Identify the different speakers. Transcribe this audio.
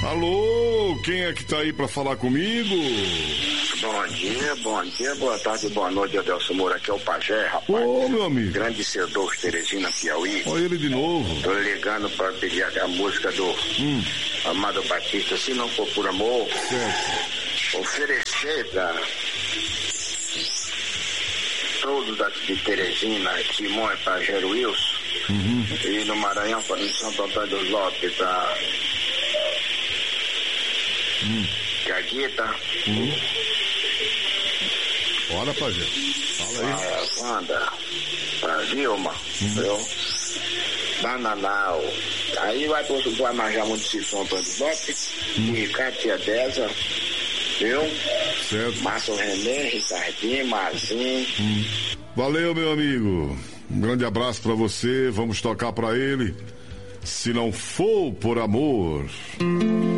Speaker 1: Alô, quem é que tá aí pra falar comigo?
Speaker 2: Bom dia, boa tarde, boa noite, Adelson Moura, aqui é o Pajé, rapaz.
Speaker 1: Ô, meu amigo.
Speaker 2: Grande Cedor, Teresina, Piauí.
Speaker 1: Olha ele de novo.
Speaker 2: Tô ligando pra pedir a música do Amado Batista, Se Não For Por Amor.
Speaker 1: Certo.
Speaker 2: Oferecer pra todos daqui de Teresina, Simão e Pajé Wilson. E no Maranhão, para em Santo Antônio dos Lopes, pra Gaguita.
Speaker 1: Bora, Pajé. Fala aí.
Speaker 2: Pra Wanda, pra Vilma, viu? Bananal. Aí vai arranjar muito de São Antônio dos Lopes, e Cátia Deza, viu?
Speaker 1: Certo.
Speaker 2: Márcio René, Ricardinho, Marzinho.
Speaker 1: Valeu, meu amigo. Um grande abraço pra você. Vamos tocar pra ele. Se não for por amor.